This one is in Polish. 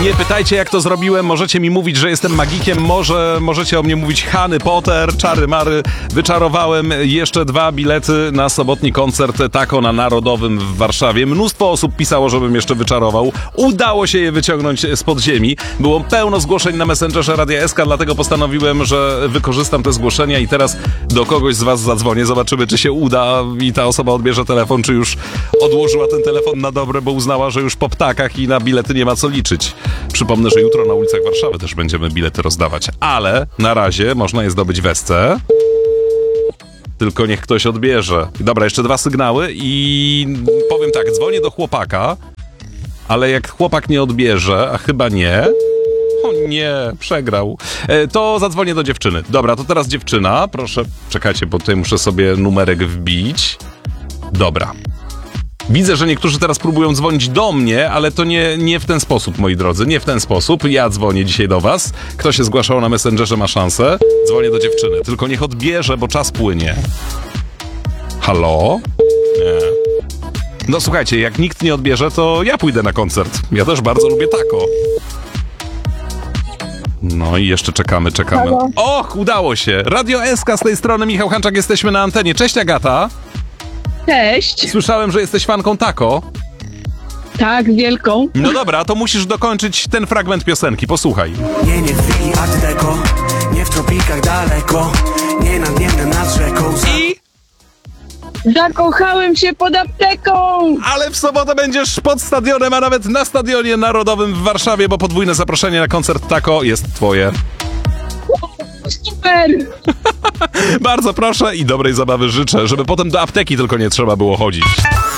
Nie pytajcie, jak to zrobiłem. Możecie mi mówić, że jestem magikiem. Możecie o mnie mówić Harry Potter, czary mary. Wyczarowałem jeszcze 2 bilety na sobotni koncert Taco na Narodowym w Warszawie. Mnóstwo osób pisało, żebym jeszcze wyczarował. Udało się je wyciągnąć spod ziemi. Było pełno zgłoszeń na Messengerze Radia SK, dlatego postanowiłem, że wykorzystam te zgłoszenia i teraz do kogoś z was zadzwonię. Zobaczymy, czy się uda i ta osoba odbierze telefon, czy już odłożyła ten telefon na dobre, bo uznała, że już po ptakach i na bilety nie ma co liczyć. Przypomnę, że jutro na ulicach Warszawy też będziemy bilety rozdawać, ale na razie można je zdobyć w SC. Tylko niech ktoś odbierze. Dobra, jeszcze 2 sygnały i powiem tak, dzwonię do chłopaka, ale jak chłopak nie odbierze, a chyba nie... O nie, przegrał. To zadzwonię do dziewczyny. Dobra, to teraz dziewczyna. Proszę, czekajcie, bo tutaj muszę sobie numerek wbić. Dobra. Widzę, że niektórzy teraz próbują dzwonić do mnie, ale to nie w ten sposób, moi drodzy, nie w ten sposób. Ja dzwonię dzisiaj do was. Kto się zgłaszał na Messengerze, ma szansę. Dzwonię do dziewczyny. Tylko niech odbierze, bo czas płynie. Halo? Nie. No słuchajcie, jak nikt nie odbierze, to ja pójdę na koncert. Ja też bardzo lubię Taco. No i jeszcze czekamy. Halo? Och, udało się. Radio SK z tej strony, Michał Hanczak, jesteśmy na antenie. Cześć, Agata. Cześć. Słyszałem, że jesteś fanką Taco. Tak, wielką. No dobra, to musisz dokończyć ten fragment piosenki, posłuchaj. Nie w chwili Art Deco, nie w tropikach daleko, nie nad niebem nad rzeką. I... Zakochałem się pod apteką. Ale w sobotę będziesz pod stadionem, a nawet na Stadionie Narodowym w Warszawie, bo podwójne zaproszenie na koncert Taco jest twoje. Super. Bardzo proszę i dobrej zabawy życzę, żeby potem do apteki tylko nie trzeba było chodzić.